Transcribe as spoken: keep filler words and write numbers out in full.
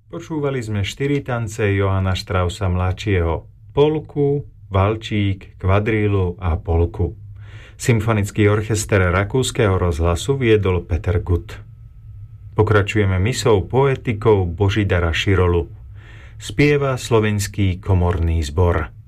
Počúvali sme štyri tance Johanna Straussa mladšieho, polku, valčík, kvadrílu a polku. Symfonický orchester Rakúskeho rozhlasu viedol Peter Gut. Pokračujeme misou poetikou Božidara Širolu. Spieva Slovenský komorný zbor.